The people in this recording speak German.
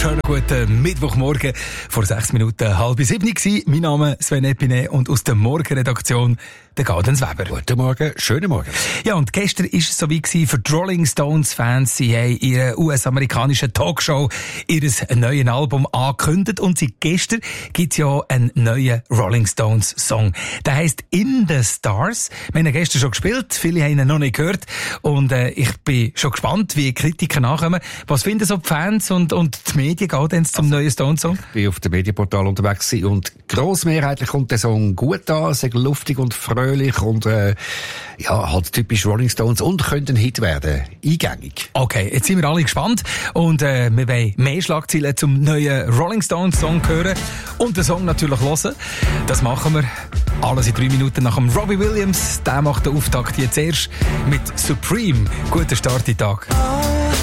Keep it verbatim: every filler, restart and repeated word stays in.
Schönen guten Mittwochmorgen. Vor sechs Minuten halb sieben war mein Name Sven Epine und aus der Morgenredaktion der Gaudenz Weber. Guten Morgen, schönen Morgen. Ja, und gestern war es so wie für die Rolling Stones Fans. Sie haben ihre U S-amerikanische Talkshow, ihr neues Album angekündigt und seit gestern gibt es ja einen neuen Rolling Stones Song. Der heisst In the Stars. Wir haben ihn gestern schon gespielt, viele haben ihn noch nicht gehört und äh, ich bin schon gespannt, wie Kritiker nachkommen. Was finden so die Fans und, und die Medien Gaudenz zum also, neuen Stones Song? Ich bin auf dem Medienportal unterwegs und grossmehrheitlich kommt der Song gut an, sehr luftig und fröhlich und äh, ja, halt typisch Rolling Stones und könnte ein Hit werden. Eingängig. Okay, jetzt sind wir alle gespannt und äh, wir wollen mehr Schlagzeilen zum neuen Rolling Stones Song hören und den Song natürlich hören. Das machen wir alles in drei Minuten nach dem Robbie Williams. Der macht den Auftakt jetzt erst mit Supreme. Guten Start in den Tag.